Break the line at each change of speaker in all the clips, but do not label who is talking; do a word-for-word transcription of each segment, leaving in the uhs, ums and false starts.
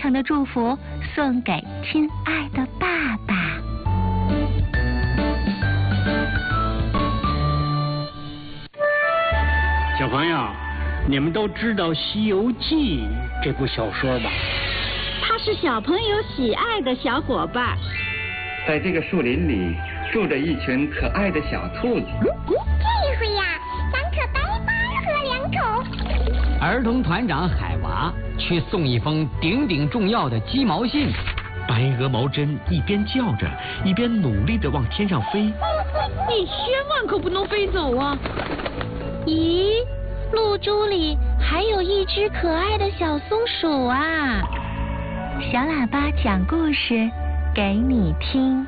诚的祝福送给亲爱的爸爸。
小朋友，你们都知道《西游记》这部小说吧？
它是小朋友喜爱的小伙伴。
在这个树林里住着一群可爱的小兔子。
这回呀，咱可白白喝两口。
儿童团长海娃去送一封顶顶重要的鸡毛信。
白鹅毛针一边叫着，一边努力地往天上飞。
你千万可不能飞走啊！
咦，露珠里还有一只可爱的小松鼠啊！小喇叭讲故事给你听。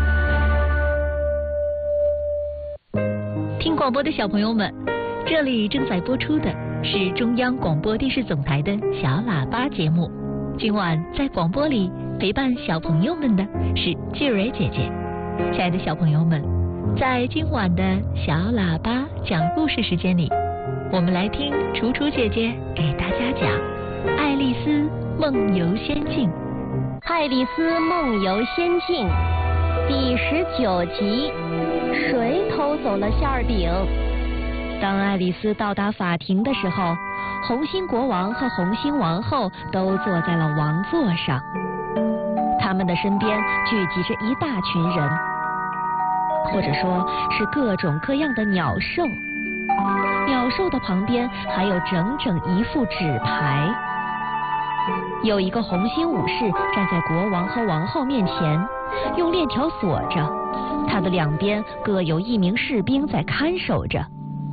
听广播的小朋友们，这里正在播出的是中央广播电视总台的小喇叭节目。今晚在广播里陪伴小朋友们的是季蕊姐姐。亲爱的小朋友们，在今晚的小喇叭讲故事时间里，我们来听楚楚姐姐给大家讲《爱丽丝梦游仙境》。《
爱丽丝梦游仙境》第十九集，谁偷走了馅儿饼？当爱丽丝到达法庭的时候，红心国王和红心王后都坐在了王座上，他们的身边聚集着一大群人，或者说是各种各样的鸟兽。鸟兽的旁边还有整整一副纸牌，有一个红心武士站在国王和王后面前，用链条锁着，他的两边各有一名士兵在看守着。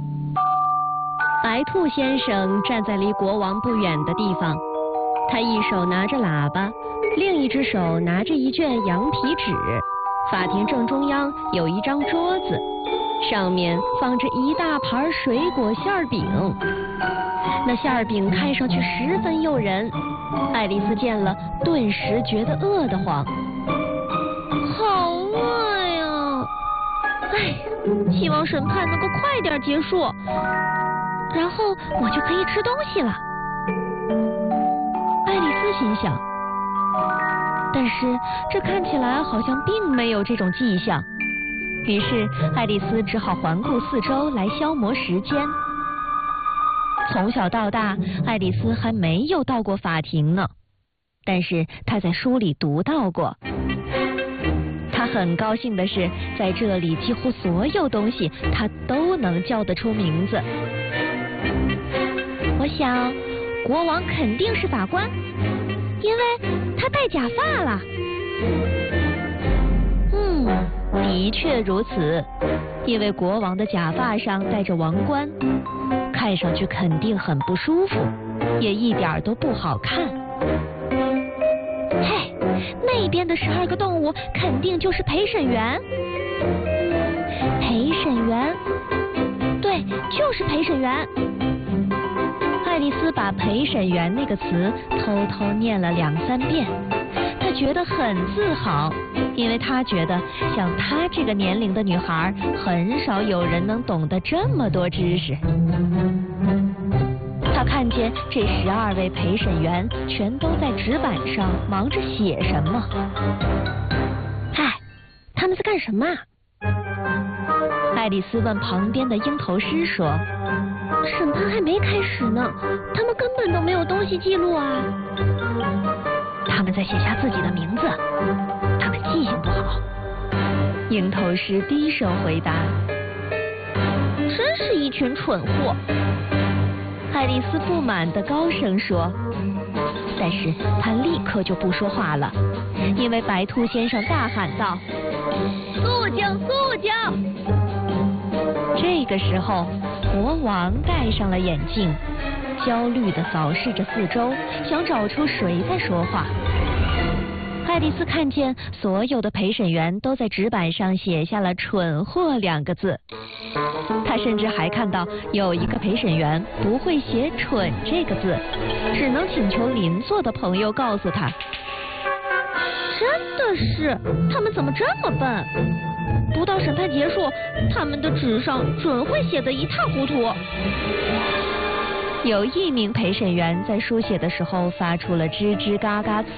白兔先生站在离国王不远的地方，他一手拿着喇叭，另一只手拿着一卷羊皮纸。法庭正中央有一张桌子，上面放着一大盘水果馅饼，那馅饼看上去十分诱人。爱丽丝见了，顿时觉得饿得慌。好饿呀！哎，希望审判能够快点结束，然后我就可以吃东西了。爱丽丝心想。但是这看起来好像并没有这种迹象，于是爱丽丝只好环顾四周来消磨时间。从小到大，爱丽丝还没有到过法庭呢，但是她在书里读到过。她很高兴的是，在这里几乎所有东西她都能叫得出名字。我想，国王肯定是法官，因为他戴假发了。嗯，的确如此，因为国王的假发上戴着王冠，看上去肯定很不舒服，也一点都不好看。嘿，那边的十二个动物肯定就是陪审员。陪审员，对，就是陪审员。爱丽丝把陪审员那个词偷偷念了两三遍，她觉得很自豪，因为她觉得像她这个年龄的女孩，很少有人能懂得这么多知识。她看见这十二位陪审员全都在纸板上忙着写什么。哎，他们在干什么啊？爱丽丝问旁边的鹰头狮说：审判还没开始呢，他们根本都没有东西记录啊。他们在写下自己的名字，他们记性不好。鹰头狮低声回答：真是一群蠢货。爱丽丝不满地高声说，但是她立刻就不说话了，因为白兔先生大喊道：肃静，肃静！这个时候，国王戴上了眼镜，焦虑地扫视着四周，想找出谁在说话。爱丽丝看见所有的陪审员都在纸板上写下了蠢货两个字，她甚至还看到有一个陪审员不会写蠢这个字，只能请求邻座的朋友告诉他。真的是，他们怎么这么笨？不到审判结束，他们的纸上准会写得一塌糊涂。有一名陪审员在书写的时候发出了吱吱嘎嘎